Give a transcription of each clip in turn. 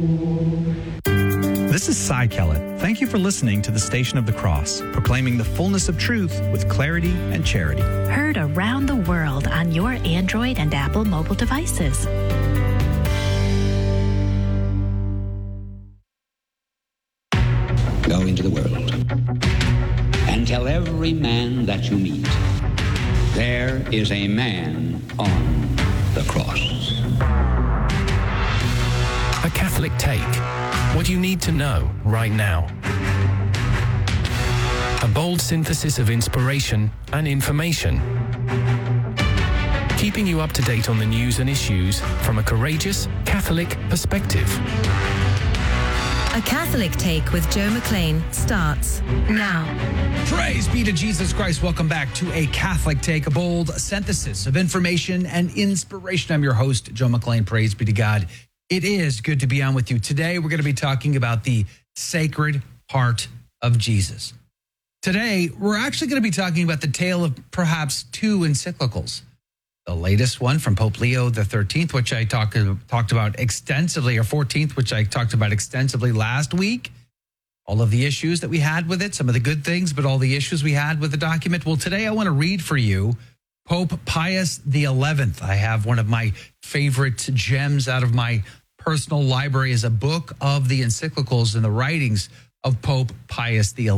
This is Cy Kellett. Thank you for listening to the Station of the Cross, proclaiming the fullness of truth with clarity and charity. Heard around the world on your Android and Apple mobile devices. Go into the world and tell every man that you meet, there is a man on the cross. A Catholic Take. What you need to know right now. A bold synthesis of inspiration and information. Keeping you up to date on the news and issues from a courageous Catholic perspective. A Catholic Take with Joe McLean starts now. Praise be to Jesus Christ. Welcome back to A Catholic Take, a bold synthesis of information and inspiration. I'm your host, Joe McLean. Praise be to God. It is good to be on with you. Today, we're going to be talking about the Sacred Heart of Jesus. Today, we're actually going to be talking about the tale of perhaps two encyclicals. The latest one from Pope Leo XIII, which I talked about extensively, or 14th, which I talked about extensively last week. All of the issues that we had with it, some of the good things, but all the issues we had with the document. Well, today I want to read for you Pope Pius XI. I have one of my favorite gems out of my personal library is a book of the encyclicals and the writings of Pope Pius XI. In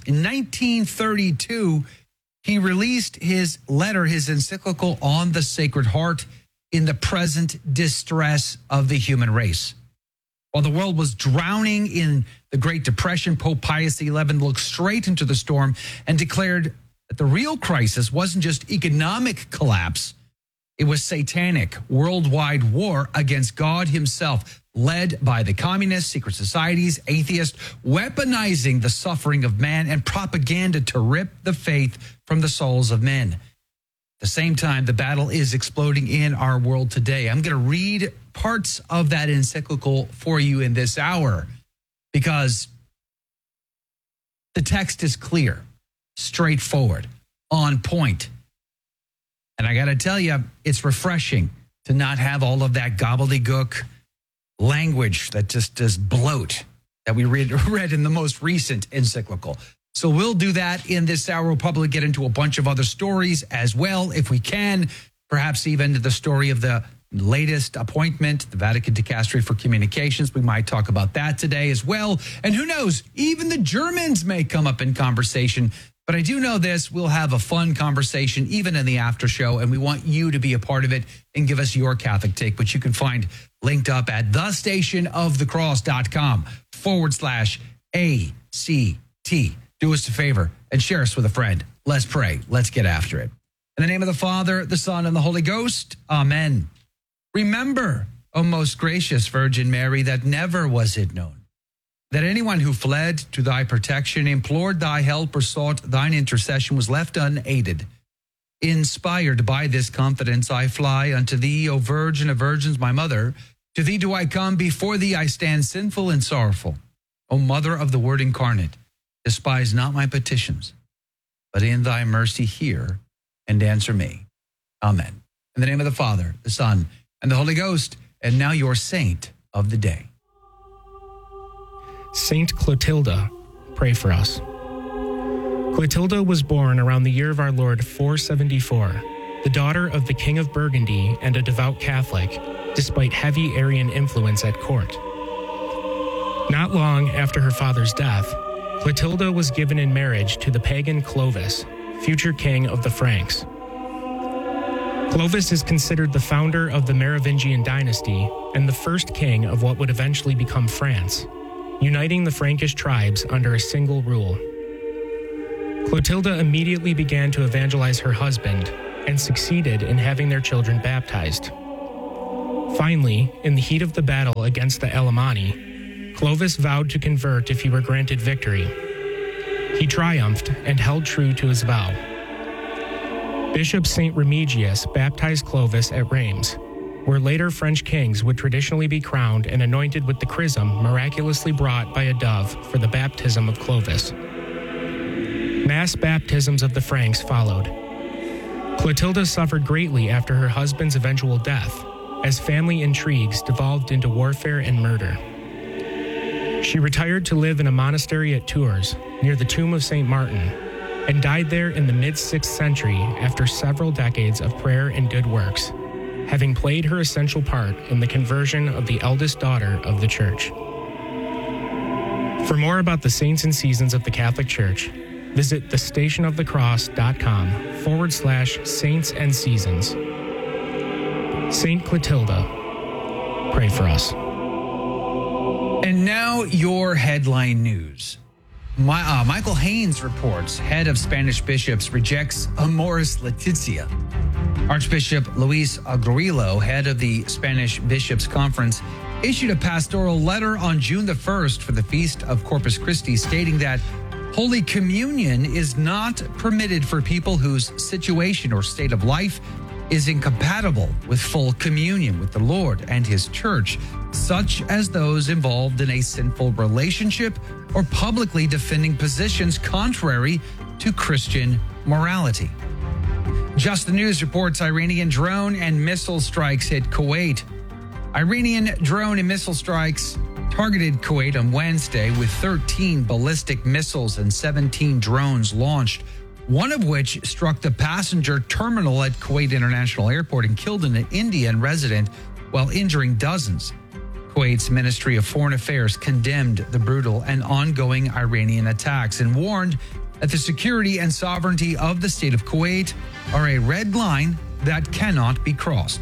1932, he released his letter, his encyclical on the Sacred Heart in the present distress of the human race. While the world was drowning in the Great Depression, Pope Pius XI looked straight into the storm and declared that the real crisis wasn't just economic collapse. It was satanic worldwide war against God himself, led by the communists, secret societies, atheists, weaponizing the suffering of man and propaganda to rip the faith from the souls of men. At the same time, the battle is exploding in our world today. I'm going to read parts of that encyclical for you in this hour because the text is clear, straightforward, on point. And I got to tell you, it's refreshing to not have all of that gobbledygook language that just does bloat that we read in the most recent encyclical. So we'll do that in this hour. We'll probably get into a bunch of other stories as well, if we can, perhaps even the story of the latest appointment, the Vatican Dicastery for Communications. We might talk about that today as well. And who knows, even the Germans may come up in conversation. But I do know this, we'll have a fun conversation even in the after show, and we want you to be a part of it and give us your Catholic take, which you can find linked up at thestationofthecross.com/ACT. Do us a favor and share us with a friend. Let's pray. Let's get after it. In the name of the Father, the Son, and the Holy Ghost, amen. Remember, O most gracious Virgin Mary, that never was it known that anyone who fled to thy protection, implored thy help, or sought thine intercession was left unaided. Inspired by this confidence, I fly unto thee, O Virgin of Virgins, my mother. To thee do I come, before thee I stand sinful and sorrowful. O Mother of the Word incarnate, despise not my petitions, but in thy mercy hear and answer me. Amen. In the name of the Father, the Son, and the Holy Ghost, and now your saint of the day. Saint Clotilda, pray for us. Clotilda was born around the year of our Lord 474, the daughter of the King of Burgundy and a devout Catholic, despite heavy Arian influence at court. Not long after her father's death, Clotilda was given in marriage to the pagan Clovis, future king of the Franks. Clovis is considered the founder of the Merovingian dynasty and the first king of what would eventually become France, uniting the Frankish tribes under a single rule. Clotilda immediately began to evangelize her husband and succeeded in having their children baptized. Finally, in the heat of the battle against the Alemanni, Clovis vowed to convert if he were granted victory. He triumphed and held true to his vow. Bishop Saint Remigius baptized Clovis at Reims, where later French kings would traditionally be crowned and anointed with the chrism miraculously brought by a dove for the baptism of Clovis. Mass baptisms of the Franks followed. Clotilda suffered greatly after her husband's eventual death, as family intrigues devolved into warfare and murder. She retired to live in a monastery at Tours, near the tomb of St. Martin, and died there in the mid-6th century after several decades of prayer and good works, having played her essential part in the conversion of the eldest daughter of the Church. For more about the saints and seasons of the Catholic Church, visit thestationofthecross.com/saints and seasons. Saint Clotilda, pray for us. And now your headline news. Michael Haynes reports head of Spanish bishops rejects Amoris Laetitia. Archbishop Luis Agruilo, head of the Spanish Bishops' Conference, issued a pastoral letter on June the 1st for the Feast of Corpus Christi stating that Holy Communion is not permitted for people whose situation or state of life is incompatible with full communion with the Lord and His Church, such as those involved in a sinful relationship or publicly defending positions contrary to Christian morality. Just the News reports Iranian drone and missile strikes hit Kuwait. Iranian drone and missile strikes targeted Kuwait on Wednesday with 13 ballistic missiles and 17 drones launched, one of which struck the passenger terminal at Kuwait International Airport and killed an Indian resident while injuring dozens. Kuwait's Ministry of Foreign Affairs condemned the brutal and ongoing Iranian attacks and warned that the security and sovereignty of the state of Kuwait are a red line that cannot be crossed.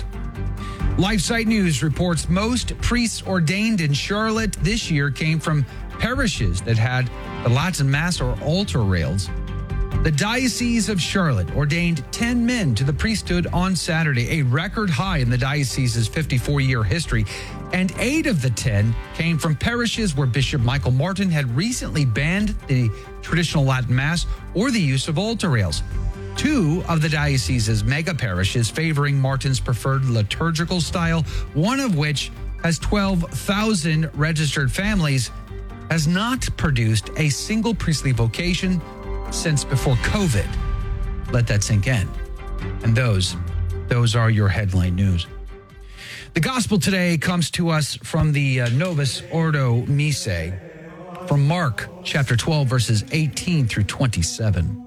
LifeSite News reports most priests ordained in Charlotte this year came from parishes that had the Latin Mass or altar rails. The Diocese of Charlotte ordained 10 men to the priesthood on Saturday, a record high in the diocese's 54-year history, and 8 of the 10 came from parishes where Bishop Michael Martin had recently banned the traditional Latin Mass or the use of altar rails. 2 of the diocese's mega parishes favoring Martin's preferred liturgical style, one of which has 12,000 registered families, has not produced a single priestly vocation since before COVID. Let that sink in. And those are your headline news. The gospel today comes to us from the Novus Ordo Missae, from Mark chapter 12, verses 18 through 27.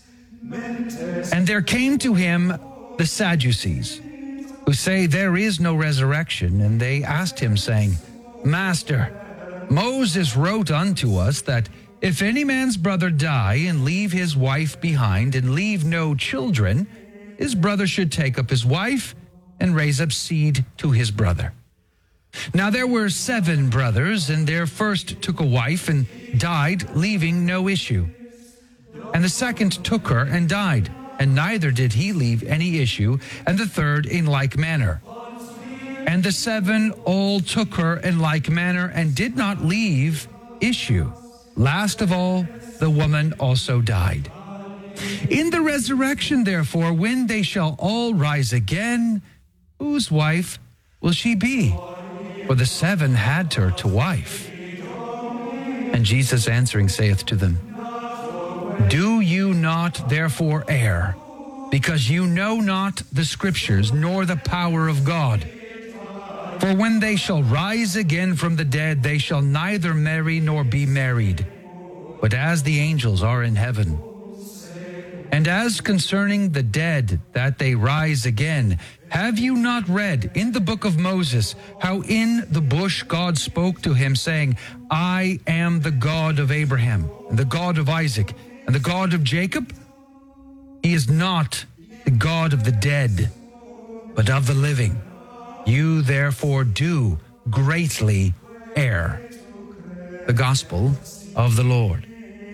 And there came to him the Sadducees, who say there is no resurrection, and they asked him, saying, Master, Moses wrote unto us that if any man's brother die and leave his wife behind and leave no children, his brother should take up his wife and raise up seed to his brother. Now there were 7 brothers, and their first took a wife and died, leaving no issue. And the second took her and died, and neither did he leave any issue, and the third in like manner. And the 7 all took her in like manner and did not leave issue. Last of all, the woman also died. In the resurrection, therefore, when they shall all rise again, whose wife will she be? For the 7 had her to wife. And Jesus answering saith to them, Do you not therefore err, because you know not the Scriptures, nor the power of God? For when they shall rise again from the dead, they shall neither marry nor be married, but as the angels are in heaven. And as concerning the dead, that they rise again, have you not read in the book of Moses how in the bush God spoke to him, saying, I am the God of Abraham, and the God of Isaac, and the God of Jacob? He is not the God of the dead, but of the living. You therefore do greatly err. The Gospel of the Lord.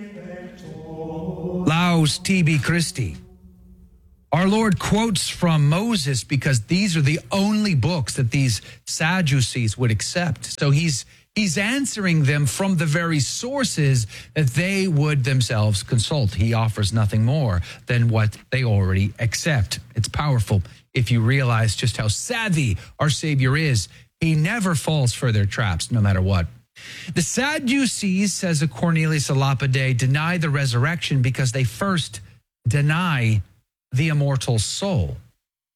Laus tibi Christi. Our Lord quotes from Moses because these are the only books that these Sadducees would accept. So he's answering them from the very sources that they would themselves consult. He offers nothing more than what they already accept. It's powerful if you realize just how savvy our Savior is. He never falls for their traps, no matter what. The Sadducees, says Cornelius a Lapide, deny the resurrection because they first deny the immortal soul.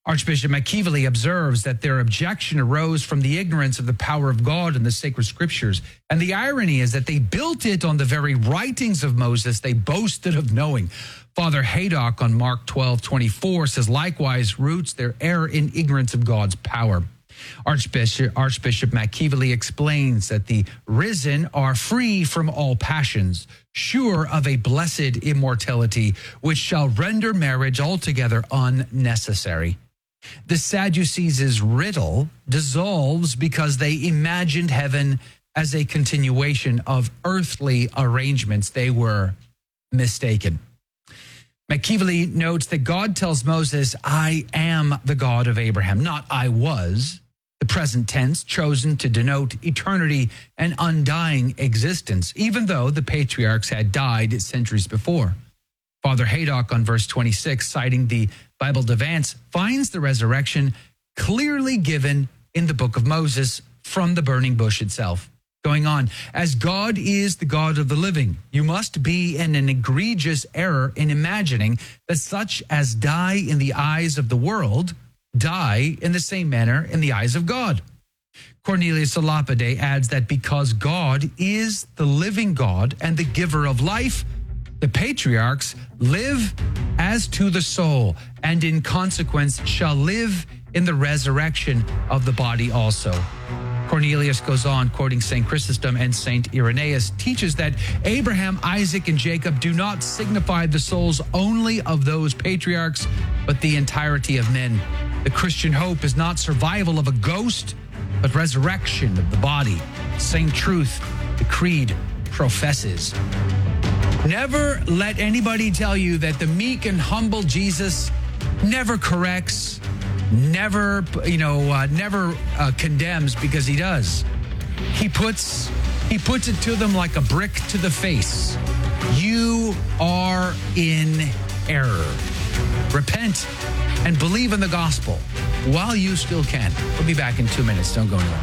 Archbishop McKeevely observes that their objection arose from the ignorance of the power of God in the sacred scriptures. And the irony is that they built it on the very writings of Moses they boasted of knowing. Father Haydock on Mark 12:24 says, likewise roots their error in ignorance of God's power. Archbishop McKeevely explains that the risen are free from all passions, sure of a blessed immortality, which shall render marriage altogether unnecessary. The Sadducees' riddle dissolves because they imagined heaven as a continuation of earthly arrangements. They were mistaken. McKeevely notes that God tells Moses, I am the God of Abraham, not I was, the present tense chosen to denote eternity and undying existence, even though the patriarchs had died centuries before. Father Haydock on verse 26, citing the Bible Devance, finds the resurrection clearly given in the book of Moses from the burning bush itself. Going on, as God is the God of the living, you must be in an egregious error in imagining that such as die in the eyes of the world die in the same manner in the eyes of God. Cornelius a Lapide adds that because God is the living God and the giver of life, the patriarchs live as to the soul, and in consequence shall live in the resurrection of the body also. Cornelius goes on, quoting St. Chrysostom and St. Irenaeus, teaches that Abraham, Isaac, and Jacob do not signify the souls only of those patriarchs, but the entirety of men. The Christian hope is not survival of a ghost, but resurrection of the body. Same truth the Creed professes. Never let anybody tell you that the meek and humble Jesus never corrects, never condemns, because he does. He puts it to them like a brick to the face. You are in error. Repent and believe in the gospel while you still can. We'll be back in 2 minutes. Don't go anywhere.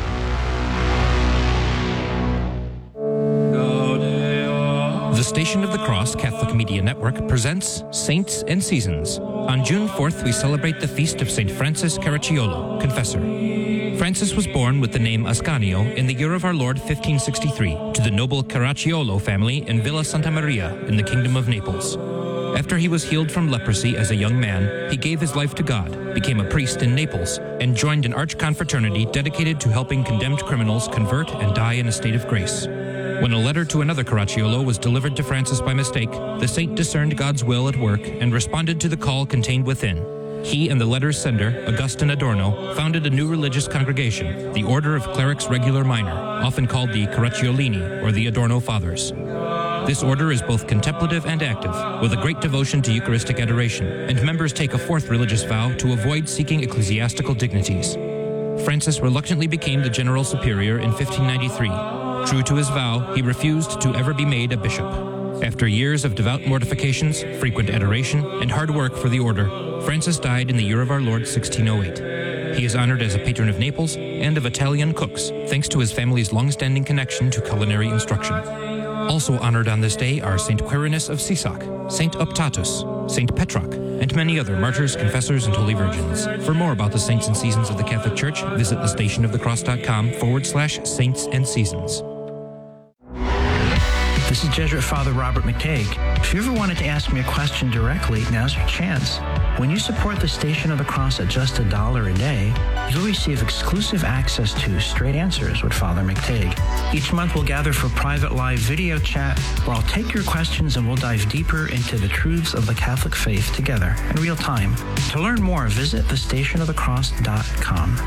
The Station of the Cross Catholic Media Network presents Saints and Seasons. On June 4th, we celebrate the feast of St. Francis Caracciolo, Confessor. Francis was born with the name Ascanio in the year of our Lord 1563 to the noble Caracciolo family in Villa Santa Maria in the Kingdom of Naples. After he was healed from leprosy as a young man, he gave his life to God, became a priest in Naples, and joined an arch-confraternity dedicated to helping condemned criminals convert and die in a state of grace. When a letter to another Caracciolo was delivered to Francis by mistake, the saint discerned God's will at work and responded to the call contained within. He and the letter's sender, Augustine Adorno, founded a new religious congregation, the Order of Clerics Regular Minor, often called the Caracciolini or the Adorno Fathers. This order is both contemplative and active, with a great devotion to Eucharistic adoration, and members take a fourth religious vow to avoid seeking ecclesiastical dignities. Francis reluctantly became the General Superior in 1593. True to his vow, he refused to ever be made a bishop. After years of devout mortifications, frequent adoration, and hard work for the order, Francis died in the year of our Lord 1608. He is honored as a patron of Naples and of Italian cooks, thanks to his family's long-standing connection to culinary instruction. Also honored on this day are St. Quirinus of Sisak, St. Optatus, St. Petroc, and many other martyrs, confessors, and holy virgins. For more about the saints and seasons of the Catholic Church, visit thestationofthecross.com/saints and seasons. This is Jesuit Father Robert McTague. If you ever wanted to ask me a question directly, now's your chance. When you support the Station of the Cross at just $1 a day, you'll receive exclusive access to Straight Answers with Father McTague. Each month we'll gather for private live video chat where I'll take your questions and we'll dive deeper into the truths of the Catholic faith together in real time. To learn more, visit thestationofthecross.com.